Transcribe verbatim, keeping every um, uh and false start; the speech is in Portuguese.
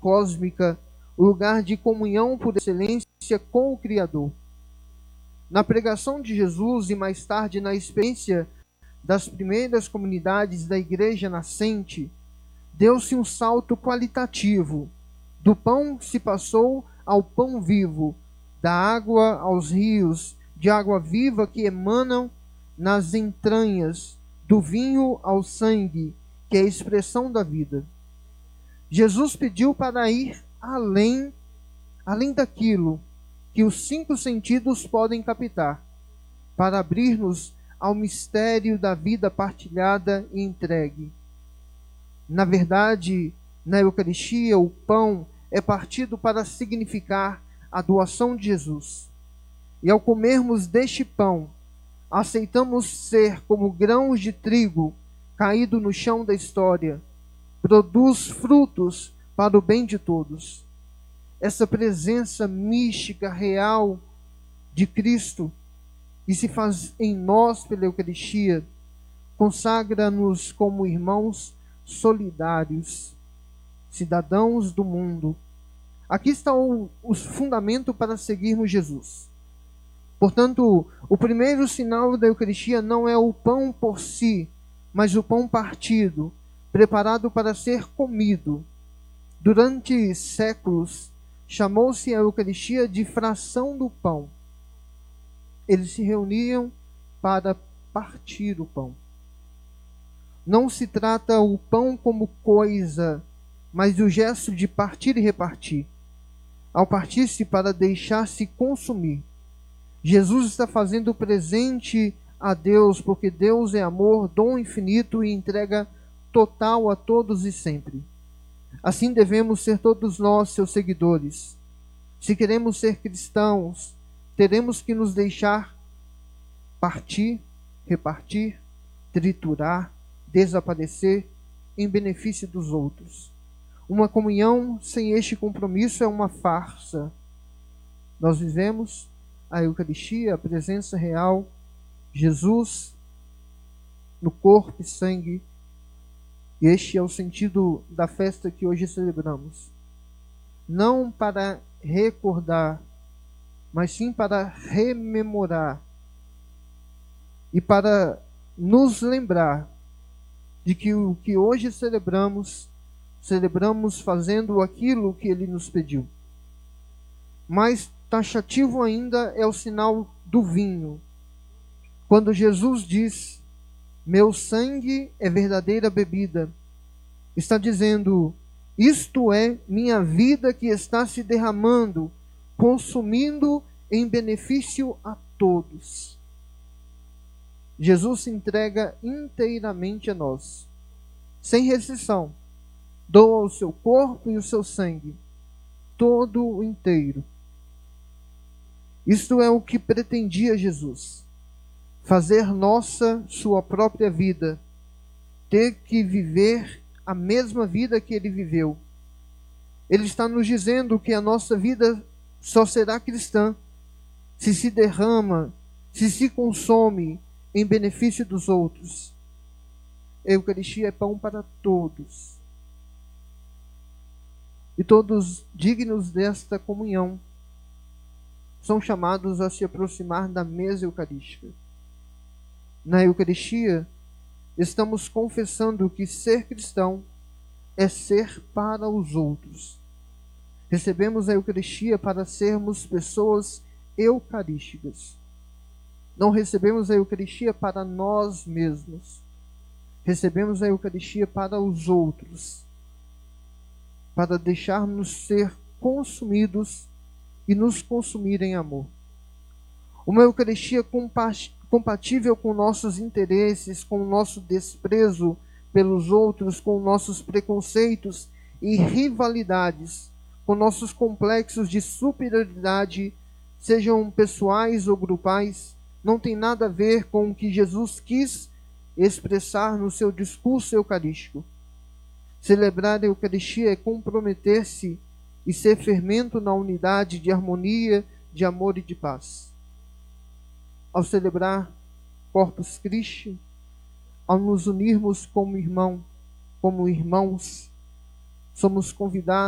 cósmica, o lugar de comunhão por excelência com o Criador. Na pregação de Jesus e mais tarde na experiência das primeiras comunidades da igreja nascente, deu-se um salto qualitativo. Do pão se passou ao pão vivo, da água aos rios de água viva que emanam nas entranhas, do vinho ao sangue, que é a expressão da vida. Jesus pediu para ir além, além daquilo que os cinco sentidos podem captar, para abrir-nos ao mistério da vida partilhada e entregue. Na verdade, na Eucaristia, o pão é partido para significar a doação de Jesus. E ao comermos deste pão, aceitamos ser como grãos de trigo caído no chão da história, produz frutos para o bem de todos. Essa presença mística, real de Cristo, e se faz em nós pela Eucaristia, consagra-nos como irmãos solidários, cidadãos do mundo. Aqui está o, o fundamento para seguirmos Jesus. Portanto, o primeiro sinal da Eucaristia não é o pão por si, mas o pão partido, preparado para ser comido. Durante séculos, chamou-se a Eucaristia de fração do pão. Eles se reuniam para partir o pão. Não se trata o pão como coisa, mas do gesto de partir e repartir. Ao partir-se para deixar-se consumir. Jesus está fazendo presente a Deus, porque Deus é amor, dom infinito e entrega total a todos e sempre. Assim devemos ser todos nós, seus seguidores. Se queremos ser cristãos, teremos que nos deixar partir, repartir, triturar, desaparecer em benefício dos outros. Uma comunhão sem este compromisso é uma farsa. Nós vivemos a Eucaristia, a presença real, Jesus no corpo e sangue. E este é o sentido da festa que hoje celebramos. Não para recordar, mas sim para rememorar e para nos lembrar de que o que hoje celebramos, celebramos fazendo aquilo que Ele nos pediu. Mais taxativo ainda é o sinal do vinho. Quando Jesus diz, meu sangue é verdadeira bebida, está dizendo, isto é minha vida que está se derramando, consumindo em benefício a todos. Jesus se entrega inteiramente a nós, sem restrição. Doa o seu corpo e o seu sangue, todo inteiro. Isto é o que pretendia Jesus, fazer nossa sua própria vida, ter que viver a mesma vida que ele viveu. Ele está nos dizendo que a nossa vida só será cristã se se derrama, se se consome em benefício dos outros. A Eucaristia é pão para todos. E todos dignos desta comunhão são chamados a se aproximar da mesa eucarística. Na Eucaristia, estamos confessando que ser cristão é ser para os outros. Recebemos a Eucaristia para sermos pessoas eucarísticas. Não recebemos a Eucaristia para nós mesmos. Recebemos a Eucaristia para os outros, para deixarmos ser consumidos e nos consumir em amor. Uma Eucaristia compatível com nossos interesses, com o nosso desprezo pelos outros, com nossos preconceitos e rivalidades, com nossos complexos de superioridade, sejam pessoais ou grupais, não tem nada a ver com o que Jesus quis expressar no seu discurso eucarístico. Celebrar a Eucaristia é comprometer-se e ser fermento na unidade de harmonia, de amor e de paz. Ao celebrar Corpus Christi, ao nos unirmos como irmão, como irmãos, somos convidados